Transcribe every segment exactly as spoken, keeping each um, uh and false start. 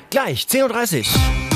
Gleich, zehn Uhr dreißig.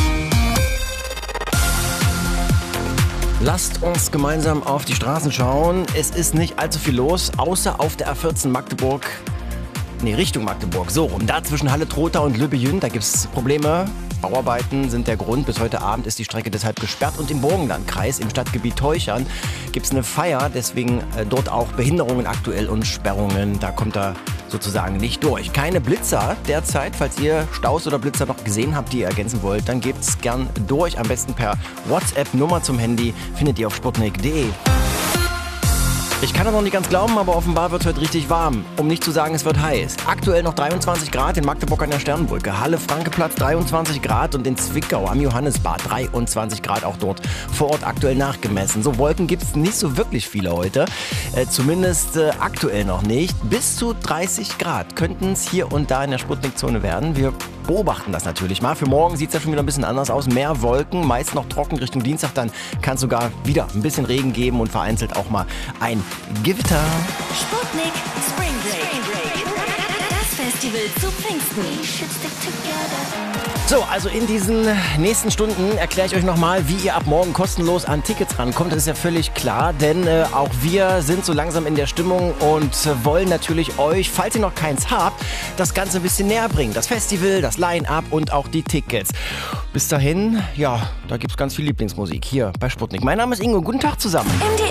Lasst uns gemeinsam auf die Straßen schauen. Es ist nicht allzu viel los, außer auf der A vierzehn Magdeburg. Nee, Richtung Magdeburg, so rum. Da zwischen Halle-Trotha und Lübbejün, da gibt es Probleme. Bauarbeiten sind der Grund. Bis heute Abend ist die Strecke deshalb gesperrt. Und im Burgenlandkreis, im Stadtgebiet Teuchern, gibt es eine Feier. Deswegen äh, dort auch Behinderungen aktuell und Sperrungen. Da kommt er sozusagen nicht durch. Keine Blitzer derzeit. Falls ihr Staus oder Blitzer noch gesehen habt, die ihr ergänzen wollt, dann gebt's gern durch. Am besten per WhatsApp. Nummer zum Handy findet ihr auf sputnik punkt de. Ich kann es noch nicht ganz glauben, aber offenbar wird es heute richtig warm. Um nicht zu sagen, es wird heiß. Aktuell noch dreiundzwanzig Grad in Magdeburg an der Sternbrücke. Halle-Frankeplatz dreiundzwanzig Grad und in Zwickau am Johannisbad dreiundzwanzig Grad auch dort vor Ort aktuell nachgemessen. So Wolken gibt es nicht so wirklich viele heute. Äh, zumindest äh, aktuell noch nicht. Bis zu dreißig Grad könnten es hier und da in der Sputnik-Zone werden. Wir beobachten das natürlich mal. Für morgen sieht es ja schon wieder ein bisschen anders aus. Mehr Wolken, meist noch trocken Richtung Dienstag. Dann kann es sogar wieder ein bisschen Regen geben und vereinzelt auch mal ein Gewitter. Sputnik Spring Break. Das Festival zu Pfingsten. So, also in diesen nächsten Stunden erkläre ich euch nochmal, wie ihr ab morgen kostenlos an Tickets rankommt. Das ist ja völlig klar, denn äh, auch wir sind so langsam in der Stimmung und äh, wollen natürlich euch, falls ihr noch keins habt, das Ganze ein bisschen näher bringen. Das Festival, das Line-Up und auch die Tickets. Bis dahin, ja, da gibt es ganz viel Lieblingsmusik hier bei Sputnik. Mein Name ist Ingo, guten Tag zusammen. M D